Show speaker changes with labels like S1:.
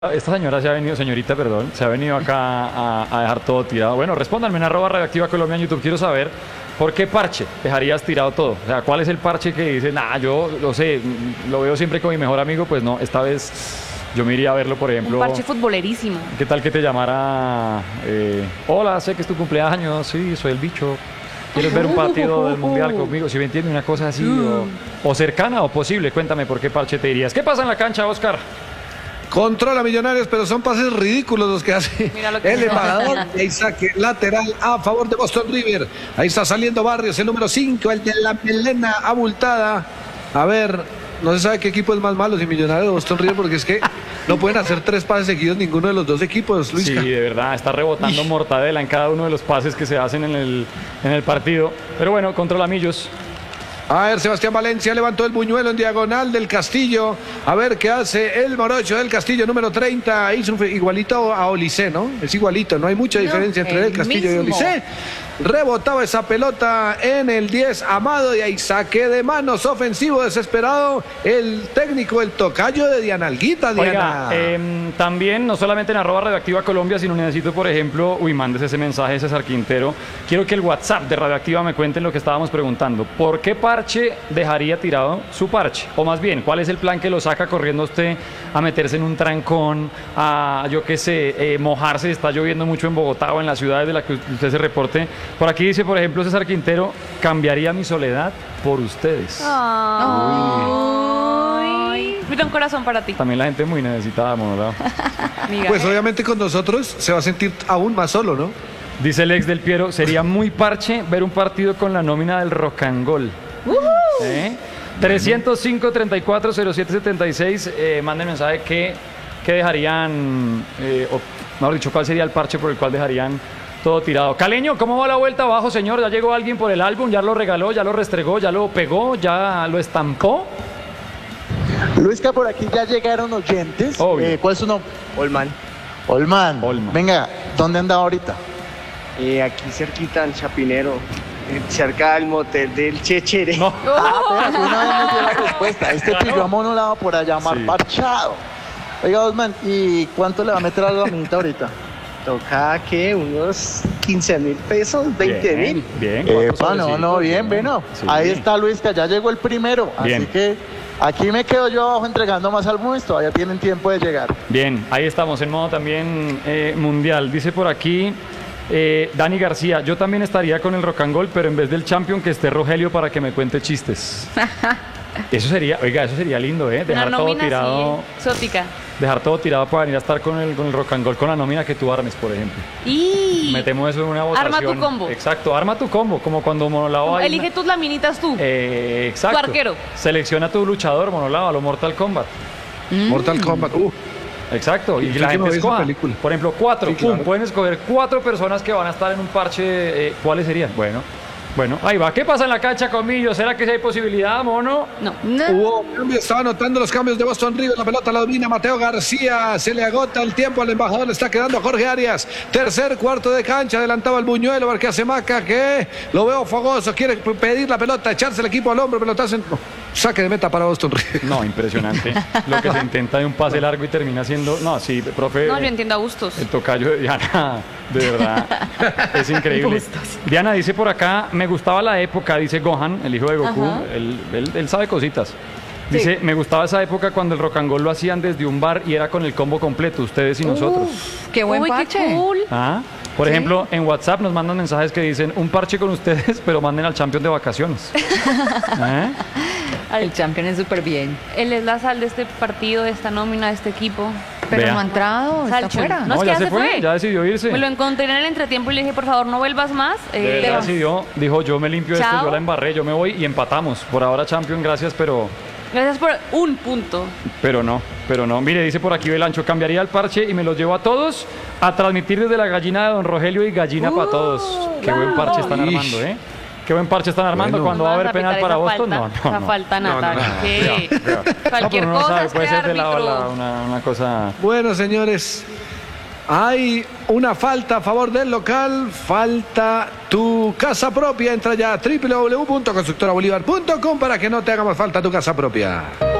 S1: Esta señora se ha venido, señorita, perdón, se ha venido acá a dejar todo tirado. Bueno, respóndanme en @Radioactiva Colombia en YouTube. Quiero saber por qué parche dejarías tirado todo. O sea, ¿cuál es el parche que dices, yo lo sé, lo veo siempre con mi mejor amigo? Pues no, esta vez yo me iría a verlo, por ejemplo.
S2: Un parche futbolerísimo.
S1: ¿Qué tal que te llamara? Hola, sé que es tu cumpleaños, sí, soy el bicho. ¿Quieres ver un partido del Mundial conmigo? Si me entiende, una cosa así, o cercana o posible. Cuéntame por qué parche te irías. ¿Qué pasa en la cancha, Oscar?
S3: Controla Millonarios, pero son pases ridículos los que hace el embajador. Ahí saque lateral a favor de Boston River. Ahí está saliendo Barrios, el número 5, el de la melena abultada. A ver, no se sabe qué equipo es más malo, si Millonarios o Boston River, porque es que no pueden hacer 3 pases seguidos ninguno de los dos equipos, Luisca.
S1: Sí, de verdad, está rebotando Mortadela en cada uno de los pases que se hacen en el partido. Pero bueno, controla Millos.
S3: A ver, Sebastián Valencia levantó el buñuelo en diagonal del Castillo. A ver qué hace el morocho del Castillo, número 30. Hizo igualito a Olise, ¿no? Es igualito, no hay mucha diferencia entre el Castillo y Olise. Rebotaba esa pelota en el 10, Amado, y ahí saque de manos ofensivo desesperado. El técnico, el tocayo de Dianalguita, Diana.
S1: Oiga, también, no solamente en @Radioactiva Colombia, sino necesito, por ejemplo, mandes ese mensaje, César Quintero. Quiero que el WhatsApp de Radioactiva me cuenten lo que estábamos preguntando. ¿Por qué parche dejaría tirado su parche? O más bien, ¿cuál es el plan que lo saca corriendo usted a meterse en un trancón, a, yo qué sé, mojarse? Está lloviendo mucho en Bogotá o en las ciudades de las que usted se reporte. Por aquí dice, por ejemplo, César Quintero, cambiaría mi soledad por ustedes.
S2: Ay. Mira, un corazón para ti.
S1: También la gente muy necesitada, monolado.
S3: Pues obviamente con nosotros se va a sentir aún más solo, ¿no?
S1: Dice el ex del Piero, sería muy parche ver un partido con la nómina del Rocangol. 305-340776, manden mensaje que dejarían, o mejor dicho, cuál sería el parche por el cual dejarían todo tirado. Caleño, ¿cómo va la vuelta abajo, señor? ¿Ya llegó alguien por el álbum? ¿Ya lo regaló? ¿Ya lo restregó? ¿Ya lo pegó? ¿Ya lo estampó?
S4: Luisca, por aquí ya llegaron oyentes. ¿Cuál es su nombre? Olman. Venga, ¿dónde anda ahorita?
S5: Aquí cerquita en Chapinero, cerca del motel del Chechere.
S1: No.
S4: Una vez me dio la respuesta. Este pillo amonolado por allá, mal parchado. Oiga, Osman, ¿y cuánto le va a meter a la minita ahorita?
S5: Toca que unos 15.000 pesos, 20.000.
S1: Bien.
S4: Bien, bueno. Sí. Ahí está Luisca, ya llegó el primero.
S1: Bien.
S4: Así que aquí me quedo yo abajo entregando más álbumes, todavía tienen tiempo de llegar.
S1: Bien, ahí estamos en modo también mundial. Dice por aquí Dani García, yo también estaría con el Rocangol, pero en vez del Champion que esté Rogelio para que me cuente chistes. Eso sería lindo, dejar todo tirado.
S2: Sí, exótica.
S1: Dejar todo tirado para venir a estar con el Rocangol, con la nómina que tú armes, por ejemplo.
S2: Y
S1: metemos eso en una votación.
S2: Arma tu combo.
S1: Exacto, arma tu combo, como cuando Monolao...
S2: Elige tus laminitas tú.
S1: Exacto.
S2: Tu arquero.
S1: Selecciona tu luchador, Monolao, a lo Mortal Kombat.
S3: Mortal Kombat,
S1: Exacto, y la gente escoja. Por ejemplo, 4. Sí, claro. Pueden escoger 4 personas que van a estar en un parche. ¿Cuáles serían? Bueno, ahí va. ¿Qué pasa en la cancha con Millo? ¿Será que sí hay posibilidad, Mono?
S2: No.
S3: Hubo cambio, estaba anotando los cambios de Boston River. La pelota la domina Mateo García. Se le agota el tiempo al embajador. Le está quedando a Jorge Arias. Tercer cuarto de cancha. Adelantaba el buñuelo. A ver qué hace Maca, que lo veo fogoso. Quiere pedir la pelota, echarse el equipo al hombro. Pelotazo en... Saque de meta para Boston River.
S1: No, impresionante. Lo que se intenta de un pase largo y termina siendo... No, sí, profe.
S2: No, yo entiendo a gustos.
S1: El tocayo de Diana, de verdad, es increíble. Diana dice por acá, me gustaba la época, dice Gohan, el hijo de Goku. Él sabe cositas. Dice, me gustaba esa época cuando el Rocangol lo hacían desde un bar y era con el combo completo, ustedes y nosotros.
S2: ¡Qué buen parche! ¡Qué cool!
S1: Por ejemplo, en WhatsApp nos mandan mensajes que dicen, un parche con ustedes, pero manden al Champion de vacaciones.
S6: El Champion es súper bien.
S2: Él es la sal de este partido, de esta nómina, de este equipo.
S6: Pero no ha entrado, está fuera.
S2: No, es que
S1: ya se fue, ya decidió irse.
S2: Me lo encontré en el entretiempo y le dije, por favor, no vuelvas más.
S1: Decidió, dijo, yo me limpio esto, yo la embarré, yo me voy y empatamos. Por ahora, Champion, gracias, pero...
S2: Gracias por un punto.
S1: Pero no. Mire, dice por aquí Belancho, cambiaría el parche y me los llevo a todos a transmitir desde la gallina de Don Rogelio y gallina para todos. Qué buen parche están armando, Qué buen parche están armando.
S3: Bueno.
S1: Cuando va a haber penal para Boston, no.
S2: Esa falta, Natalia. Cualquier
S1: no,
S2: cosa
S1: puede ser de
S2: árbitro.
S1: una cosa...
S3: Bueno, señores, hay una falta a favor del local. Falta tu casa propia. Entra ya a www.constructorabolivar.com para que no te haga más falta tu casa propia.